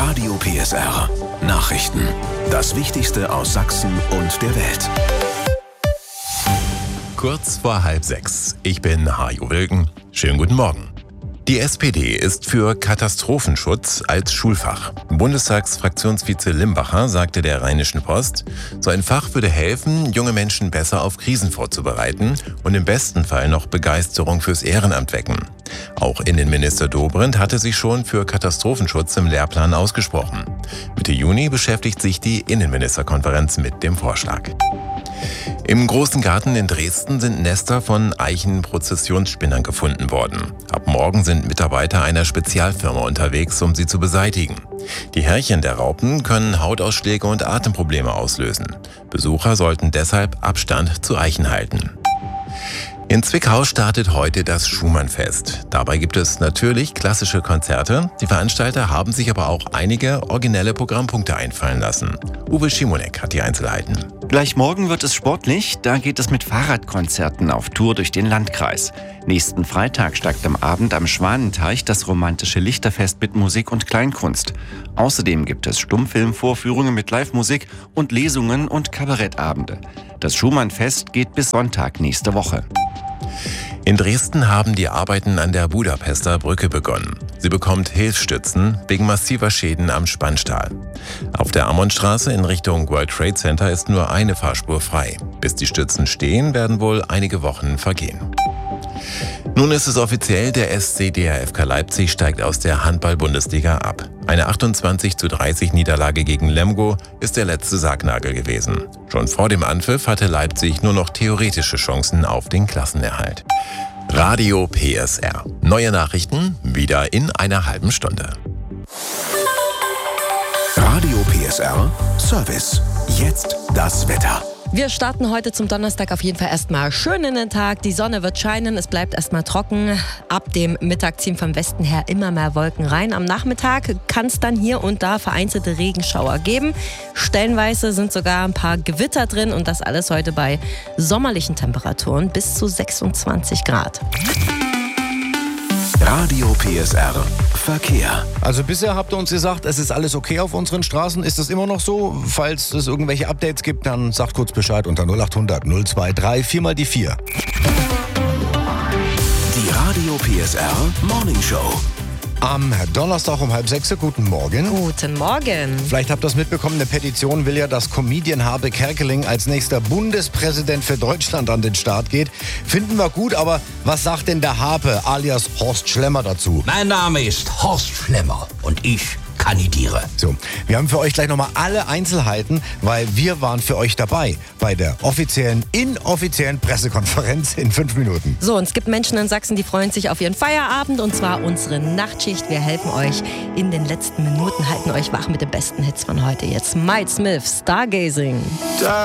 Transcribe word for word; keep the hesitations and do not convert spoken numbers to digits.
Radio P S R Nachrichten. Das Wichtigste aus Sachsen und der Welt. Kurz vor halb sechs. Ich bin Hajo Wilken. Schönen guten Morgen. Die S P D ist für Katastrophenschutz als Schulfach. Bundestagsfraktionsvize Limbacher sagte der Rheinischen Post, so ein Fach würde helfen, junge Menschen besser auf Krisen vorzubereiten und im besten Fall noch Begeisterung fürs Ehrenamt wecken. Auch Innenminister Dobrindt hatte sich schon für Katastrophenschutz im Lehrplan ausgesprochen. Mitte Juni beschäftigt sich die Innenministerkonferenz mit dem Vorschlag. Im Großen Garten in Dresden sind Nester von Eichenprozessionsspinnern gefunden worden. Ab morgen sind Mitarbeiter einer Spezialfirma unterwegs, um sie zu beseitigen. Die Härchen der Raupen können Hautausschläge und Atemprobleme auslösen. Besucher sollten deshalb Abstand zu Eichen halten. In Zwickau startet heute das Schumann-Fest. Dabei gibt es natürlich klassische Konzerte. Die Veranstalter haben sich aber auch einige originelle Programmpunkte einfallen lassen. Uwe Schimonek hat die Einzelheiten. Gleich morgen wird es sportlich, da geht es mit Fahrradkonzerten auf Tour durch den Landkreis. Nächsten Freitag steigt am Abend am Schwanenteich das romantische Lichterfest mit Musik und Kleinkunst. Außerdem gibt es Stummfilmvorführungen mit Live-Musik und Lesungen und Kabarettabende. Das Schumann-Fest geht bis Sonntag nächste Woche. In Dresden haben die Arbeiten an der Budapester Brücke begonnen. Sie bekommt Hilfsstützen wegen massiver Schäden am Spannstahl. Auf der Ammonstraße in Richtung World Trade Center ist nur eine Fahrspur frei. Bis die Stützen stehen, werden wohl einige Wochen vergehen. Nun ist es offiziell, der S C D R F K Leipzig steigt aus der Handball-Bundesliga ab. Eine achtundzwanzig zu dreißig Niederlage gegen Lemgo ist der letzte Sargnagel gewesen. Schon vor dem Anpfiff hatte Leipzig nur noch theoretische Chancen auf den Klassenerhalt. Radio P S R. Neue Nachrichten wieder in einer halben Stunde. Radio P S R Service. Jetzt das Wetter. Wir starten heute zum Donnerstag auf jeden Fall erstmal schön in den Tag. Die Sonne wird scheinen, es bleibt erstmal trocken. Ab dem Mittag ziehen vom Westen her immer mehr Wolken rein. Am Nachmittag kann es dann hier und da vereinzelte Regenschauer geben. Stellenweise sind sogar ein paar Gewitter drin und das alles heute bei sommerlichen Temperaturen bis zu sechsundzwanzig Grad. Radio P S R Verkehr. Also bisher habt ihr uns gesagt, es ist alles okay auf unseren Straßen. Ist das immer noch so? Falls es irgendwelche Updates gibt, dann sagt kurz Bescheid unter null acht hundert null zwei drei vier mal die vier. Die Radio P S R Morning Show. Am Donnerstag um halb sechs. Guten Morgen. Guten Morgen. Vielleicht habt ihr es mitbekommen, eine Petition will ja, dass Comedian Habe Kerkeling als nächster Bundespräsident für Deutschland an den Start geht. Finden wir gut, aber was sagt denn der Habe alias Horst Schlemmer dazu? Mein Name ist Horst Schlemmer und ich kandidiere. So, wir haben für euch gleich nochmal alle Einzelheiten, weil wir waren für euch dabei bei der offiziellen, inoffiziellen Pressekonferenz in fünf Minuten. So, und es gibt Menschen in Sachsen, die freuen sich auf ihren Feierabend und zwar unsere Nachtschicht. Wir helfen euch in den letzten Minuten, halten euch wach mit den besten Hits von heute. Jetzt Mike Smith, Stargazing.